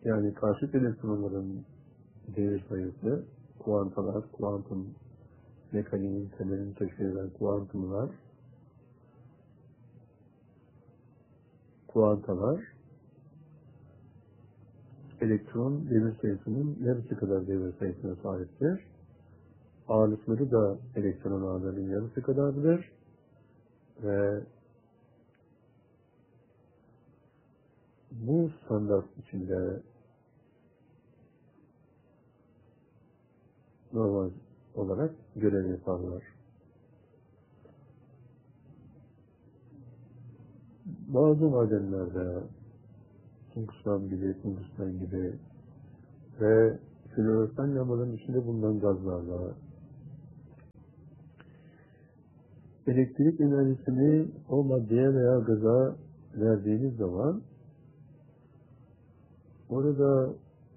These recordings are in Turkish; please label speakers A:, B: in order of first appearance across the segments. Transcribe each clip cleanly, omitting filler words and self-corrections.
A: Yani karşıt elektronların devir sayısı, kuantalar, kuantum mekaniğinin temelini teşkil eden kuantumlar, kuantalar, elektron devir sayısının yarısı kadar devir sayısına sahiptir. Ağırlıkları da elektron ağırlığının yarısı kadardır ve bu standart içinde normal olarak görev yaparlar. Bazı madenlerde tungsten gibi ve floresan lambaların içinde bulunan gazlarla elektrik enerjisini o maddeye veya gaza verdiğiniz zaman orada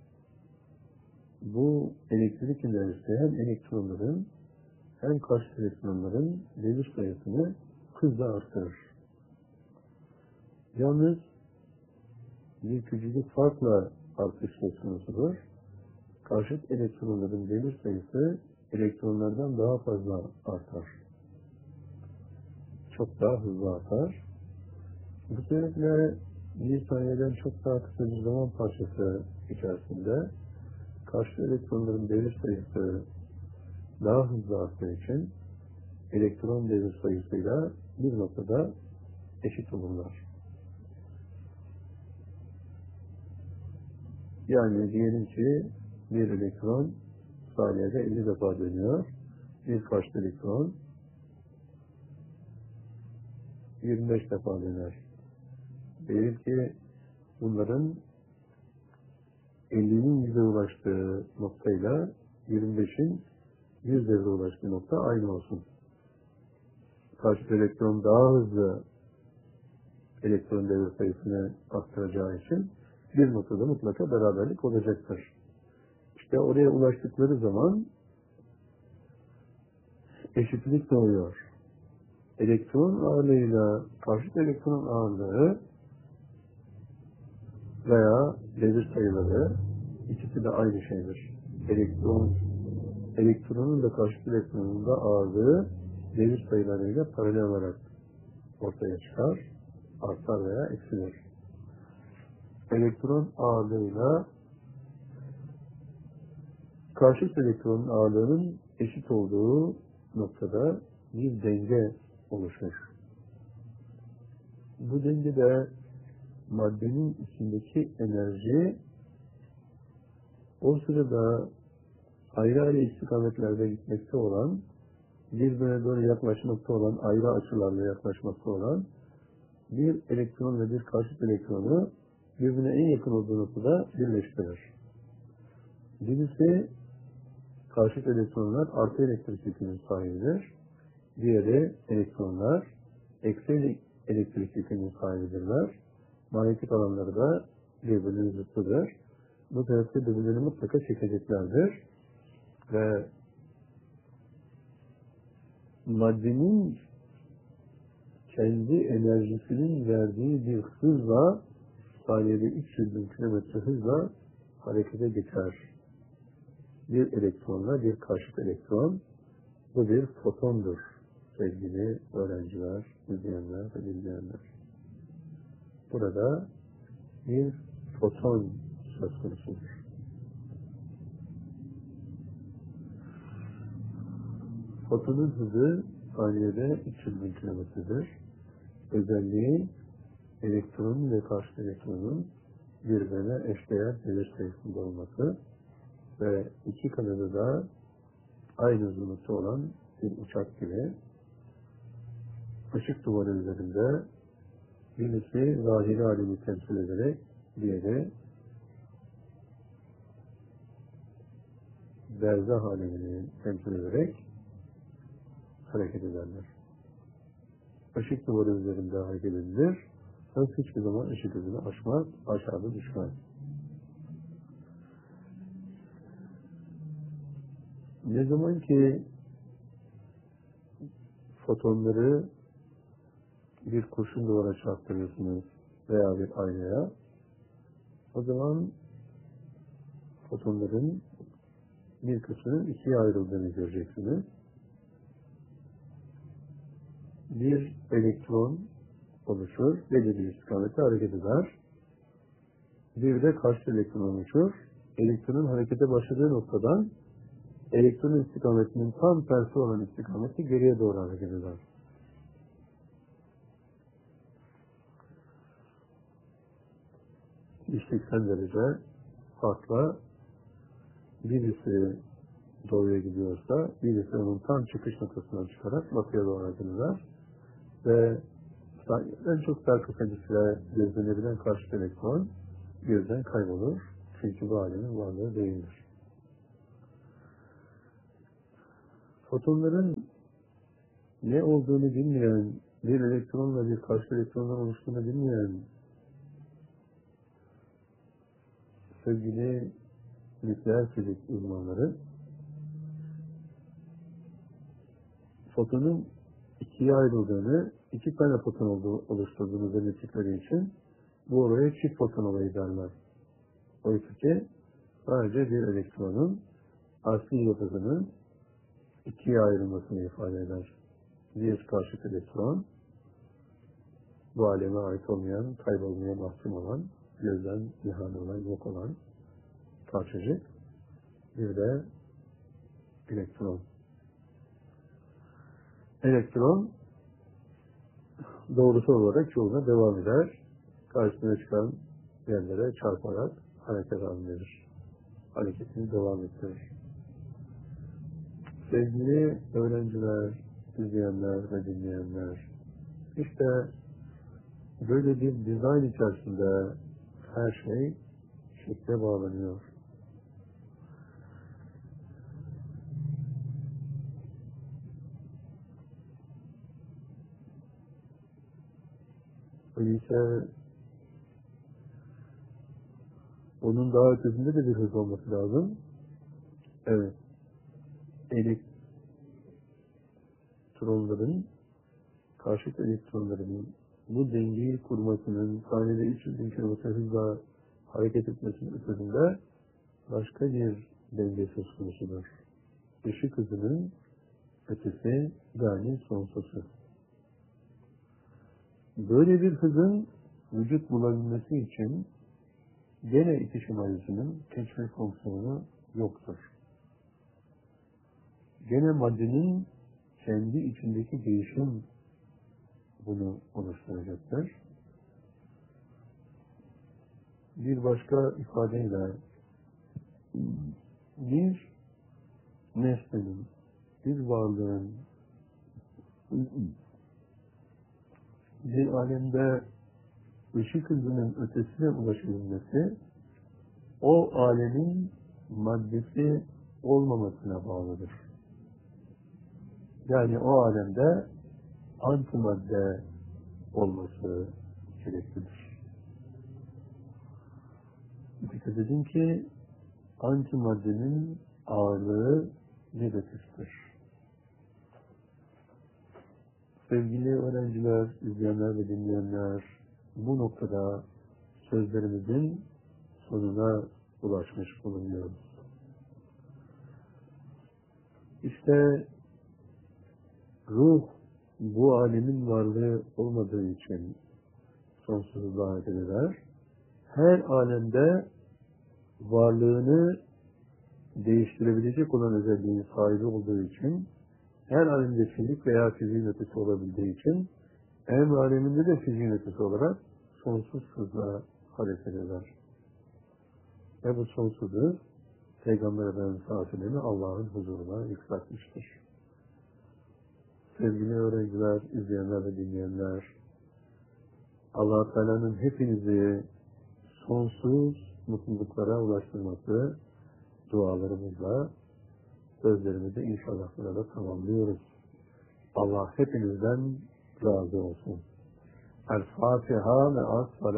A: bu elektrik enerjisi hem elektronların hem karşıt elektronların devir sayısını hızla artırır. Yalnız bir küçücük farkla artış söz konusudur. Karşıt elektronların devir sayısı elektronlardan daha fazla artar. Çok daha hızlı artar. Bu sebeple bir saniyeden çok daha kısa bir zaman parçası içerisinde karşıt elektronların devir sayısı daha hızlı arttığı için elektron devir sayısıyla bir noktada eşit olurlar. Yani diyelim ki bir elektron saniyede 50 defa dönüyor. Bir karşıt elektron 25 defa döner. Diyelim ki bunların 50'nin 100'e ulaştığı noktayla 25'in 100 devre ulaştığı nokta aynı olsun. Karşıt elektron daha hızlı elektron devir sayısını arttıracağı için bir noktada mutlaka beraberlik olacaktır. İşte oraya ulaştıkları zaman eşitlik doğuyor. Elektron ağırlığıyla karşıt elektron ağırlığı veya devir sayıları ikisi de aynı şeydir. Elektronun da karşıt elektronun da ağırlığı devir sayılarıyla paralel olarak ortaya çıkar, artar veya eksilir. Elektron ağırlığıyla karşıt elektronun ağırlığının eşit olduğu noktada bir denge oluşur. Bu dengede maddenin içindeki enerji o sırada ayrı ayrı istikametlerde gitmekte olan, birbirine doğru yaklaşmakta olan, ayrı açılarla yaklaşmakta olan bir elektron ve bir karşıt elektronu birbirine en yakın olduğu noktada birleştirir. Birisi karşıt elektronlar artı elektrik yükünün sahibidir. Diğeri elektronlar eksi elektrik yükünün sahibidirler. Manyetik alanları da birbirinin zıttıdır. Bu sebeple birbirlerini mutlaka çekeceklerdir. Ve maddenin kendi enerjisinin verdiği bir hızla saniyede 300 bin kilometre hızla harekete geçer. Bir elektronla bir karşıt elektron, bu bir fotondur sevgili öğrenciler, izleyenler ve dinleyenler. Burada bir foton söz konusudur. Fotonun hızı saniyede 300 bin kilometredir. Özelliği elektronun ve karşıt elektronun birbirine eşdeğer devir sayısında olması ve iki kanadı da aynı uzunlukta olan bir uçak gibi ışık duvarı üzerinde birisi zahiri alemi temsil ederek, diğeri berzah alemini temsil ederek hareket ederler. Işık duvarı üzerinde hareket edilir. Hız hiçbir zaman ışık hızını aşmaz, aşağıda düşmez. Ne zaman ki fotonları bir kurşun duvara çarptırıyorsunuz veya bir aynaya, o zaman fotonların bir kısmının ikiye ayrıldığını göreceksiniz. Bir elektron oluşur, belirli bir istikamete hareket eder. Bir de karşı elektron oluşur. Elektronun harekete başladığı noktadan elektronun istikametinin tam tersi olan istikameti geriye doğru hareket eder. İşte 80 derece farkla birisi doğuya gidiyorsa, birisi onun tam çıkış noktasından çıkarak batıya doğru hareket eder. Ve en çok dar kısa bir süre gözlenebilen karşı elektron birden kaybolur. Çünkü bu alemin varlığı değildir. Fotonların ne olduğunu bilmeyen, bir elektronla bir karşı elektrondan oluştuğunu bilmeyen sevgili nükleer fizik uzmanları fotonun ikiye ayrıldığını, iki tane foton oluşturduğunu belirttikleri için bu oraya çift foton olayı derler. Oysa ki sadece bir elektronun asli yıldızının ikiye ayrılmasını ifade eder. Bir karşıt elektron, bu aleme ait olmayan, kaybolmaya mahkum olan, gözden nihal olan, yok olan parçacık, bir de elektron. Elektron doğrusal olarak yoluna devam eder. Karşısına çıkan yerlere çarparak hareket halinde hareketini devam ettirir. Sevgili öğrenciler, izleyenler ve dinleyenler, işte böyle bir dizayn içerisinde her şey şekle bağlanıyor. Öyleyse onun daha ötesinde de bir hız olması lazım. Evet. Elektronların, karşıt elektronların bu dengeyi kurmasının saniyede 300.000 km hızla hareket etmesinin ötesinde başka bir denge söz konusudur. Işık hızının ötesi yani sonsuz hız. Böyle bir hızın vücut bulabilmesi için gene itişim ayısının keşfe fonksiyonu yoktur. Gene maddenin kendi içindeki değişim bunu oluşturacaktır. Bir başka ifadeyle bir nesnenin, bir varlığın bir alemde ışık hızının ötesine ulaşabilmesi o alemin maddesi olmamasına bağlıdır. Yani o alemde antimadde olması gereklidir. Dikkat edin ki antimaddenin ağırlığı negatiftir. Sevgili öğrenciler, izleyenler ve dinleyenler, bu noktada sözlerimizin sonuna ulaşmış bulunuyoruz. İşte ruh bu alemin varlığı olmadığı için sonsuzluğa hareket eder. Her alemde varlığını değiştirebilecek olan özelliğin sahibi olduğu için, her alemde fizik veya fiziğin ötesi olabildiği için, emr aleminde de fiziğin ötesi olarak sonsuz hızla hareket eder. Ve bu sonsuz hız, Peygamber Efendimiz Aleyhisselam'ı Allah'ın huzuruna yükseltmiştir. Sevgili öğrenciler, izleyenler ve dinleyenler, Allah-u Teala'nın hepinizi sonsuz mutluluklara ulaştırması dualarımızla sözlerimizi inşallah burada tamamlıyoruz. Allah hepinizden razı olsun. El-Fatiha ve as-salat.